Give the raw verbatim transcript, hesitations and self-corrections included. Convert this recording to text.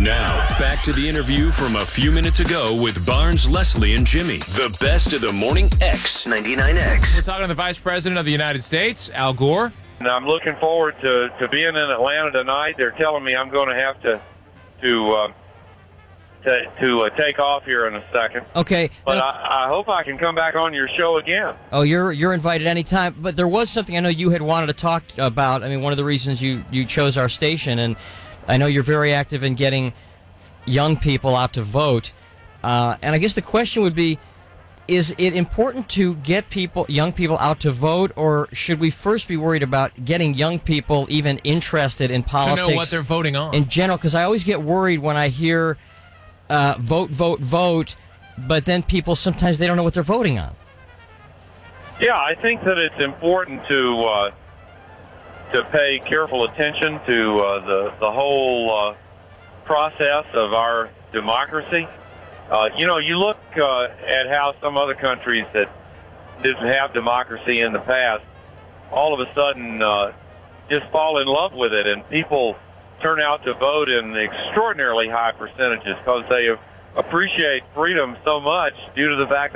Now, back to the interview from a few minutes ago with Barnes, Leslie, and Jimmy. The best of the Morning X. ninety-nine X. We're talking to the Vice President of the United States, Al Gore. And I'm looking forward to, to being in Atlanta tonight. They're telling me I'm going to have to to uh, to, to uh, take off here in a second. Okay. But Now- I, I hope I can come back on your show again. Oh, you're you're invited anytime. But there was something I know you had wanted to talk about. I mean, one of the reasons you, you chose our station, and I know you're very active in getting young people out to vote. Uh, and I guess the question would be, is it important to get people, young people out to vote, or should we first be worried about getting young people even interested in politics? To know what they're voting on. In general, because I always get worried when I hear uh, vote, vote, vote, but then people, sometimes they don't know what they're voting on. Yeah, I think that it's important to uh, to pay careful attention to uh, the the whole uh, process of our democracy. Uh, you know, you look uh, at how some other countries that didn't have democracy in the past, all of a sudden uh, just fall in love with it, and people turn out to vote in extraordinarily high percentages because they appreciate freedom so much due to the fact